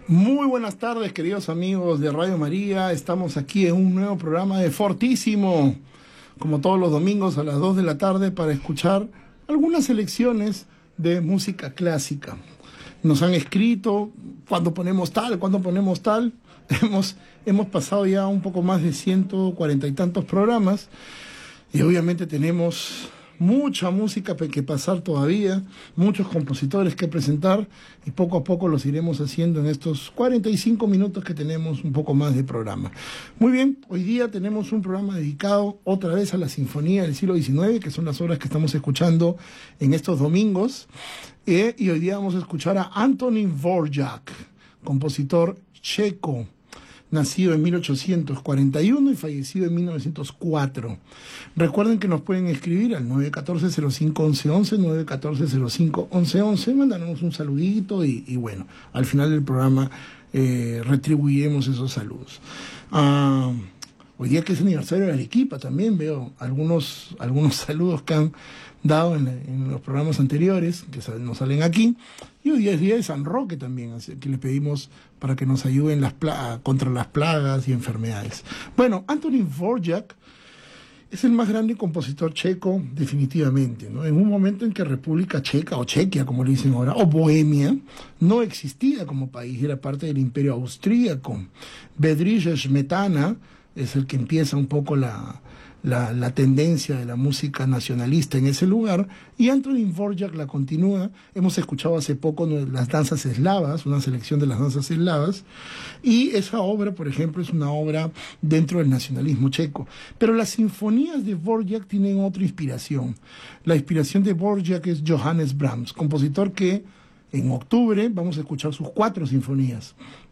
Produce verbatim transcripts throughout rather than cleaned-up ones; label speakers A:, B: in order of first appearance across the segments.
A: Muy buenas tardes, queridos amigos de Radio María. Estamos aquí en un nuevo programa de Fortísimo, como todos los domingos a las dos de la tarde, para escuchar algunas selecciones de música clásica. Nos han escrito cuando ponemos tal, cuando ponemos tal. Hemos, hemos pasado ya un poco más de ciento cuarenta y tantos programas y obviamente tenemos mucha música que pasar todavía, muchos compositores que presentar, y poco a poco los iremos haciendo en estos cuarenta y cinco minutos que tenemos un poco más de programa. Muy bien, hoy día tenemos un programa dedicado otra vez a la Sinfonía del siglo diecinueve, que son las obras que estamos escuchando en estos domingos, eh, y hoy día vamos a escuchar a Antonín Dvořák, compositor checo, nacido en mil ochocientos cuarenta y uno y fallecido en mil novecientos cuatro. Recuerden que nos pueden escribir al nueve uno cuatro, cero cinco, once once, nueve uno cuatro, cero cinco, once once, mandarnos un saludito y, y bueno, al final del programa eh, retribuiremos esos saludos. Uh, hoy día que es aniversario de Arequipa también veo algunos, algunos saludos que han dado en, en los programas anteriores, que nos salen aquí, y hoy día es día de San Roque también, así que les pedimos para que nos ayuden las pla- contra las plagas y enfermedades. Bueno, Antonín Dvořák es el más grande compositor checo, definitivamente, ¿no? En un momento en que República Checa, o Chequia, como le dicen ahora, o Bohemia, no existía como país, era parte del Imperio Austríaco. Bedřich Smetana es el que empieza un poco la... La, la tendencia de la música nacionalista en ese lugar, y Antonín Dvořák la continúa. Hemos escuchado hace poco las danzas eslavas, una selección de las danzas eslavas, y esa obra, por ejemplo, es una obra dentro del nacionalismo checo. Pero las sinfonías de Dvořák tienen otra inspiración. La inspiración de Dvořák es Johannes Brahms, compositor que en octubre vamos a escuchar sus cuatro sinfonías.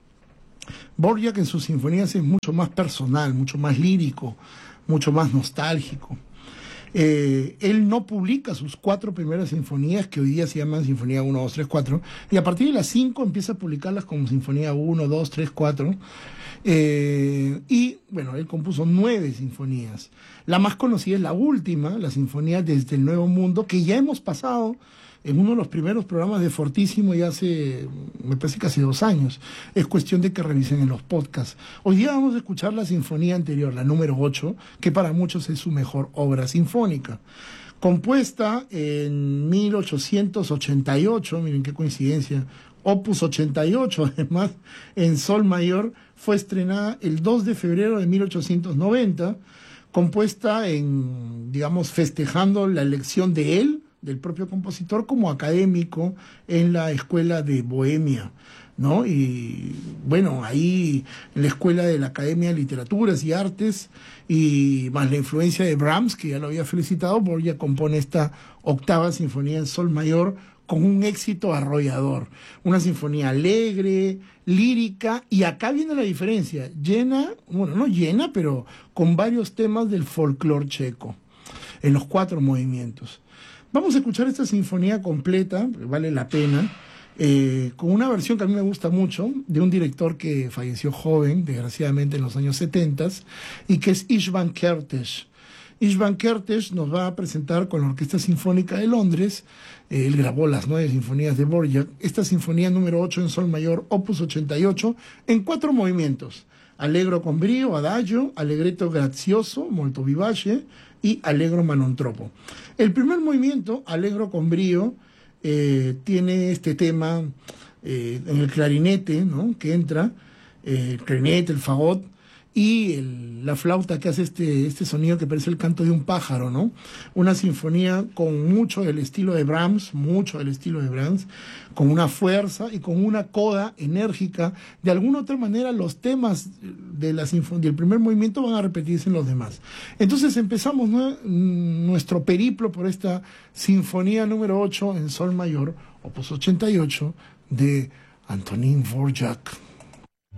A: Dvořák en sus sinfonías es mucho más personal, mucho más lírico, mucho más nostálgico. Eh, él no publica sus cuatro primeras sinfonías, que hoy día se llaman Sinfonía uno, dos, tres, cuatro, y a partir de las cinco empieza a publicarlas como Sinfonía uno, dos, tres, cuatro, eh, y bueno, él compuso nueve sinfonías. La más conocida es la última, la Sinfonía desde el Nuevo Mundo, que ya hemos pasado en uno de los primeros programas de Fortísimo ya hace, me parece que hace dos años. Es cuestión de que revisen en los podcasts. Hoy día vamos a escuchar la sinfonía anterior, la número ocho, que para muchos es su mejor obra sinfónica. Compuesta en mil ochocientos ochenta y ocho, miren qué coincidencia, Opus ochenta y ocho, además, en Sol mayor, fue estrenada el dos de febrero de mil ochocientos noventa, compuesta en, digamos, festejando la elección de él, del propio compositor, como académico en la Escuela de Bohemia, ¿no? Y bueno, ahí en la Escuela de la Academia de Literaturas y Artes, y más la influencia de Brahms, que ya lo había felicitado, Dvořák compone esta octava sinfonía en sol mayor con un éxito arrollador. Una sinfonía alegre, lírica, y acá viene la diferencia, llena, bueno, no llena, pero con varios temas del folclore checo, en los cuatro movimientos. Vamos a escuchar esta sinfonía completa, vale la pena, eh, con una versión que a mí me gusta mucho, de un director que falleció joven, desgraciadamente en los años setenta, y que es István Kertész. István Kertész nos va a presentar con la Orquesta Sinfónica de Londres, eh, él grabó las nueve sinfonías de Dvořák, esta sinfonía número ocho en sol mayor, opus ochenta y ocho, en cuatro movimientos: allegro con brio, adagio, allegretto grazioso, molto vivace, y allegro manontropo. El primer movimiento, allegro con brio, eh, tiene este tema eh, en el clarinete, ¿no?, que entra, eh, el clarinete, el fagot, y el, la flauta que hace este, este sonido que parece el canto de un pájaro, ¿no? Una sinfonía con mucho del estilo de Brahms, mucho del estilo de Brahms, con una fuerza y con una coda enérgica. De alguna otra manera los temas de la sinfonía, del primer movimiento, van a repetirse en los demás. Entonces empezamos, ¿no?, nuestro periplo por esta sinfonía número ocho en sol mayor, opus ochenta y ocho, de Antonín Dvořák.